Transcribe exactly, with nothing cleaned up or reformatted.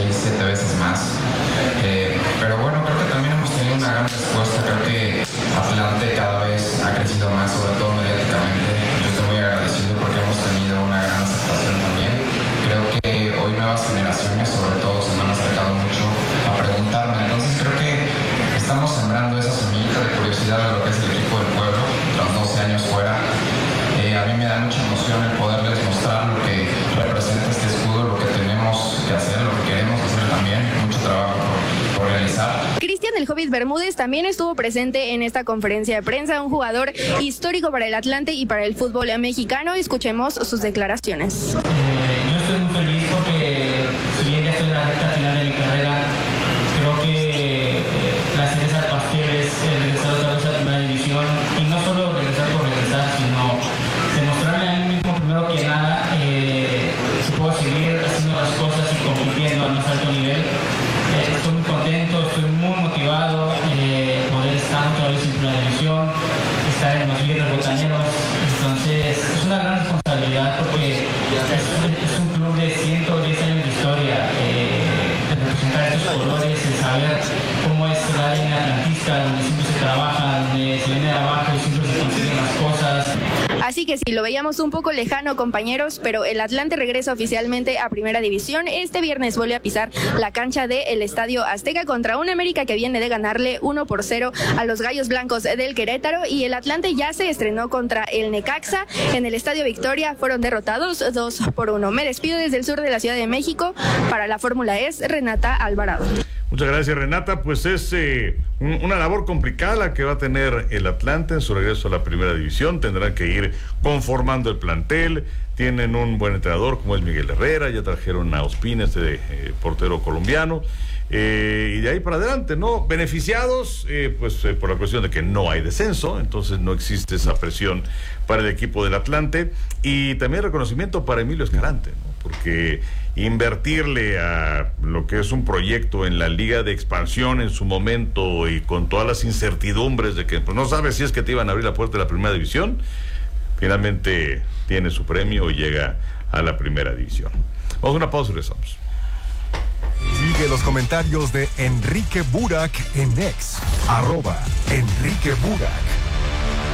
seis, siete veces más. Eh, pero bueno, creo que también hemos tenido una gran respuesta. Creo que Atlante cada vez ha crecido más, sobre todo mediáticamente. Yo estoy muy agradecido porque hemos tenido una gran aceptación también. Creo que hoy nuevas generaciones, sobre todo, se me han acercado mucho a preguntarme. Entonces creo que estamos sembrando esa semillita de curiosidad de lo que es el equipo del pueblo, tras doce años fuera. Eh, a mí me da mucha emoción el poderles mostrar lo que representa este escudo, lo que tenemos que hacer, lo que queremos hacer también, mucho trabajo por, por realizar. Cristian El Hobbit Bermúdez también estuvo presente en esta conferencia de prensa, un jugador histórico para el Atlante y para el fútbol mexicano. Escuchemos sus declaraciones. Eh, yo estoy muy feliz porque si bien ya estoy en la recta final de mi carrera, creo que eh, la cereza del pastel es eh, regresar otra vez a la primera división, y no solo regresar por regresar, sino demostrarme a mí mismo primero que nada eh, que puedo seguir haciendo las cosas y compitiendo al más alto nivel. Eh, estoy muy contento, estoy muy motivado eh, poder estar otra vez en primera división, estar en los líderes botaneros. Entonces es una gran responsabilidad porque es, es un club de ciento diez años de historia, eh, de representar estos colores, de saber cómo es la arena atlantista, donde siempre se trabaja, donde se viene de abajo y siempre se consiguen las cosas. Así que sí, lo veíamos un poco lejano, compañeros, pero el Atlante regresa oficialmente a Primera División. Este viernes vuelve a pisar la cancha del Estadio Azteca contra un América que viene de ganarle uno por cero a los Gallos Blancos del Querétaro, y el Atlante ya se estrenó contra el Necaxa en el Estadio Victoria. Fueron derrotados dos por uno. Me despido desde el sur de la Ciudad de México. Para la Fórmula E S, Renata Alvarado. Muchas gracias, Renata. Pues es eh, un, una labor complicada la que va a tener el Atlante en su regreso a la Primera División. Tendrán que ir conformando el plantel. Tienen un buen entrenador como es Miguel Herrera. Ya trajeron a Ospina, este eh, portero colombiano. Eh, y de ahí para adelante, ¿no? Beneficiados, eh, pues eh, por la cuestión de que no hay descenso, entonces no existe esa presión para el equipo del Atlante. Y también reconocimiento para Emilio Escalante, ¿no? Porque invertirle a lo que es un proyecto en la Liga de Expansión en su momento y con todas las incertidumbres de que pues, no sabes si es que te iban a abrir la puerta de la Primera División, finalmente tiene su premio y llega a la Primera División. Vamos a una pausa y regresamos. Sigue los comentarios de Enrique Burak en X, arroba Enrique Burak.